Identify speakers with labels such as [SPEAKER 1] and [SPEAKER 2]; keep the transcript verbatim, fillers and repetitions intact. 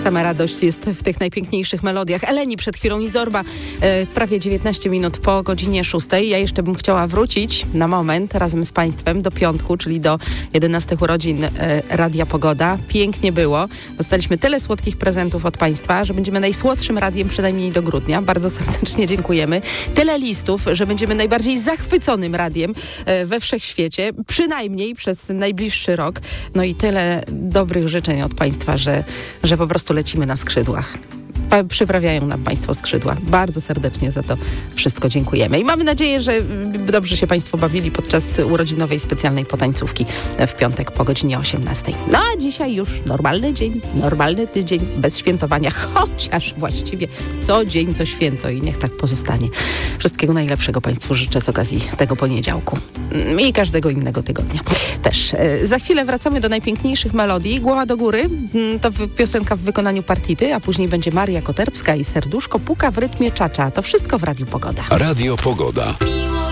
[SPEAKER 1] sama radość jest w tych najpiękniejszych melodiach. Eleni przed chwilą i Zorba, e, prawie dziewiętnaście minut po godzinie szóstej. Ja jeszcze bym chciała wrócić na moment razem z Państwem do piątku, czyli do jedenastych urodzin e, Radia Pogoda. Pięknie było. Dostaliśmy tyle słodkich prezentów od Państwa, że będziemy najsłodszym radiem przynajmniej do grudnia. Bardzo serdecznie dziękujemy. Tyle listów, że będziemy najbardziej zachwyconym radiem e, we wszechświecie, przynajmniej przez najbliższy rok. No i tyle dobrych życzeń od Państwa, że, że po prostu lecimy na skrzydłach. Pa- przyprawiają nam Państwo skrzydła. Bardzo serdecznie za to wszystko dziękujemy. I mamy nadzieję, że dobrze się Państwo bawili podczas urodzinowej specjalnej potańcówki w piątek po godzinie osiemnastej. No a dzisiaj już normalny dzień, normalny tydzień, bez świętowania, chociaż właściwie co dzień to święto i niech tak pozostanie. Wszystkiego najlepszego Państwu życzę z okazji tego poniedziałku i każdego innego tygodnia. Też. Za chwilę wracamy do najpiękniejszych melodii. Głowa do góry to piosenka w wykonaniu Partity, a później będzie Maria Koterbska i Serduszko puka w rytmie czacza. To wszystko w Radiu Pogoda.
[SPEAKER 2] Radio Pogoda.